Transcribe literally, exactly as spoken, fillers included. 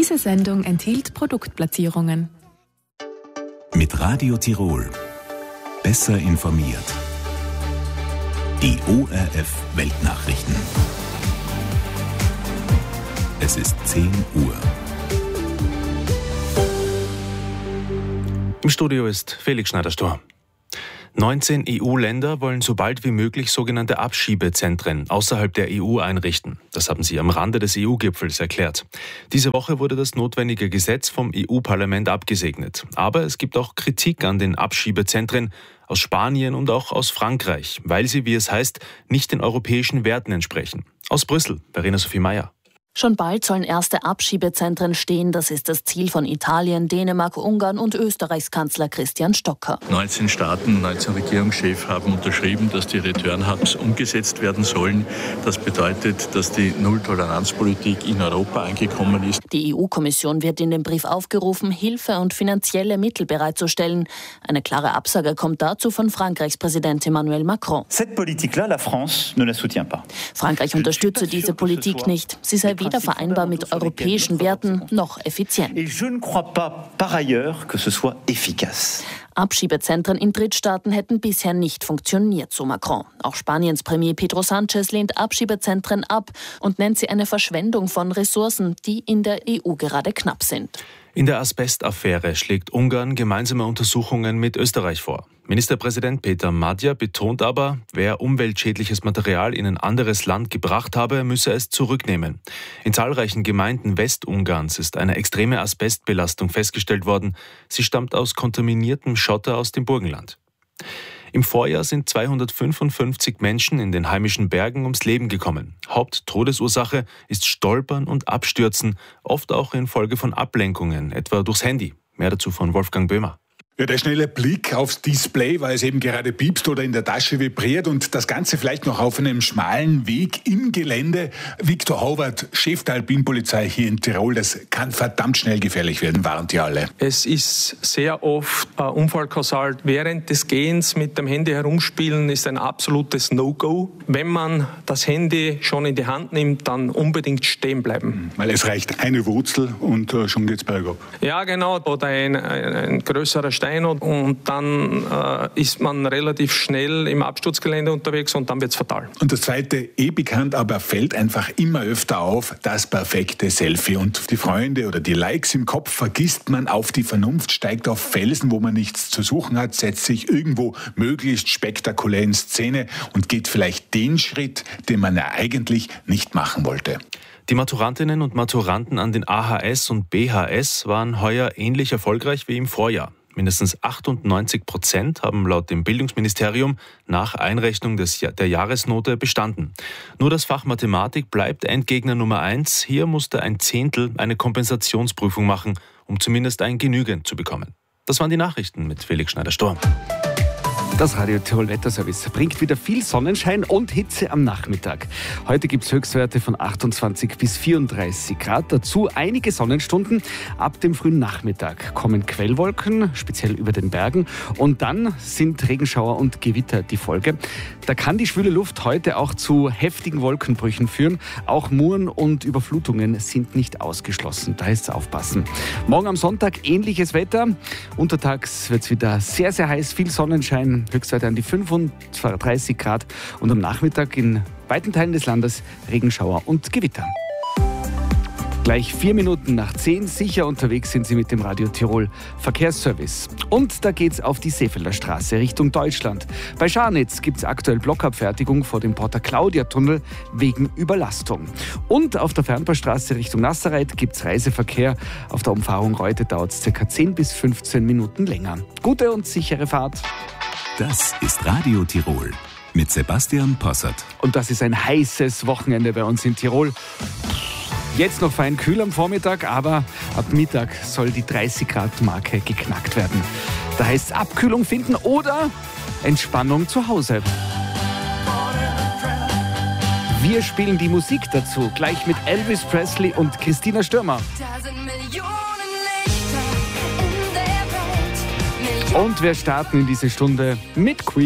Diese Sendung enthielt Produktplatzierungen. Mit Radio Tirol. Besser informiert. Die O R F Weltnachrichten. Es ist zehn Uhr. Im Studio ist Felix Schneider-Stor. neunzehn E U-Länder wollen so bald wie möglich sogenannte Abschiebezentren außerhalb der E U einrichten. Das haben sie am Rande des E U-Gipfels erklärt. Diese Woche wurde das notwendige Gesetz vom E U-Parlament abgesegnet. Aber es gibt auch Kritik an den Abschiebezentren aus Spanien und auch aus Frankreich, weil sie, wie es heißt, nicht den europäischen Werten entsprechen. Aus Brüssel, Verena Sophie Meyer. Schon bald sollen erste Abschiebezentren stehen. Das ist das Ziel von Italien, Dänemark, Ungarn und Österreichs Kanzler Christian Stocker. neunzehn Staaten, neunzehn Regierungschefs haben unterschrieben, dass die Return-Hubs umgesetzt werden sollen. Das bedeutet, dass die Null-Toleranz-Politik in Europa angekommen ist. Die E U-Kommission wird in dem Brief aufgerufen, Hilfe und finanzielle Mittel bereitzustellen. Eine klare Absage kommt dazu von Frankreichs Präsident Emmanuel Macron. Cette politique-là, la France ne la soutient pas. Frankreich unterstütze diese Politik nicht. Sie sei weder vereinbar mit europäischen Werten noch effizient. Et je ne crois pas par ailleurs que ce soit efficace. Abschiebezentren in Drittstaaten hätten bisher nicht funktioniert, so Macron. Auch Spaniens Premier Pedro Sánchez lehnt Abschiebezentren ab und nennt sie eine Verschwendung von Ressourcen, die in der E U gerade knapp sind. In der Asbest-Affäre schlägt Ungarn gemeinsame Untersuchungen mit Österreich vor. Ministerpräsident Peter Magyar betont aber, wer umweltschädliches Material in ein anderes Land gebracht habe, müsse es zurücknehmen. In zahlreichen Gemeinden Westungarns ist eine extreme Asbestbelastung festgestellt worden. Sie stammt aus kontaminiertem Schotter aus dem Burgenland. Im Vorjahr sind zweihundertfünfundfünfzig Menschen in den heimischen Bergen ums Leben gekommen. Haupttodesursache ist Stolpern und Abstürzen, oft auch infolge von Ablenkungen, etwa durchs Handy. Mehr dazu von Wolfgang Böhmer. Ja, der schnelle Blick aufs Display, weil es eben gerade piepst oder in der Tasche vibriert und das Ganze vielleicht noch auf einem schmalen Weg im Gelände. Viktor Howard, Chef der Alpinpolizei hier in Tirol, das kann verdammt schnell gefährlich werden, warnt ihr alle. Es ist sehr oft ein Unfallkausal. Während des Gehens mit dem Handy herumspielen ist ein absolutes No-Go. Wenn man das Handy schon in die Hand nimmt, dann unbedingt stehen bleiben. Weil es reicht eine Wurzel und äh, schon geht's bergab. Ja, genau. Oder ein, ein, ein größerer Stein. Und dann äh, ist man relativ schnell im Absturzgelände unterwegs und dann wird es fatal. Und das zweite, eh bekannt, aber fällt einfach immer öfter auf, das perfekte Selfie. Und die Freunde oder die Likes im Kopf vergisst man auf die Vernunft, steigt auf Felsen, wo man nichts zu suchen hat, setzt sich irgendwo möglichst spektakulär in Szene und geht vielleicht den Schritt, den man ja eigentlich nicht machen wollte. Die Maturantinnen und Maturanten an den A H S und B H S waren heuer ähnlich erfolgreich wie im Vorjahr. Mindestens achtundneunzig Prozent haben laut dem Bildungsministerium nach Einrechnung des, der Jahresnote bestanden. Nur das Fach Mathematik bleibt Endgegner Nummer eins. Hier musste ein Zehntel eine Kompensationsprüfung machen, um zumindest ein Genügend zu bekommen. Das waren die Nachrichten mit Felix Schneider-Stor. Das Radio Tirol Wetterservice bringt wieder viel Sonnenschein und Hitze am Nachmittag. Heute gibt es Höchstwerte von achtundzwanzig bis vierunddreißig Grad. Dazu einige Sonnenstunden. Ab dem frühen Nachmittag kommen Quellwolken, speziell über den Bergen. Und dann sind Regenschauer und Gewitter die Folge. Da kann die schwüle Luft heute auch zu heftigen Wolkenbrüchen führen. Auch Muren und Überflutungen sind nicht ausgeschlossen. Da heißt es aufpassen. Morgen am Sonntag ähnliches Wetter. Untertags wird es wieder sehr, sehr heiß, viel Sonnenschein. Höchstwerte an die fünfunddreißig Grad und am Nachmittag in weiten Teilen des Landes Regenschauer und Gewitter. Gleich vier Minuten nach zehn, sicher unterwegs sind Sie mit dem Radio Tirol Verkehrsservice. Und da geht's auf die Seefelder Straße Richtung Deutschland. Bei Scharnitz gibt's aktuell Blockabfertigung vor dem Porta-Claudia-Tunnel wegen Überlastung. Und auf der Fernbahnstraße Richtung Nazareth gibt's Reiseverkehr. Auf der Umfahrung Reute dauert's ca. zehn bis fünfzehn Minuten länger. Gute und sichere Fahrt. Das ist Radio Tirol mit Sebastian Possert. Und das ist ein heißes Wochenende bei uns in Tirol. Jetzt noch fein kühl am Vormittag, aber ab Mittag soll die dreißig Grad Marke geknackt werden. Da heißt es Abkühlung finden oder Entspannung zu Hause. Wir spielen die Musik dazu, gleich mit Elvis Presley und Christina Stürmer. Und wir starten in diese Stunde mit Queen.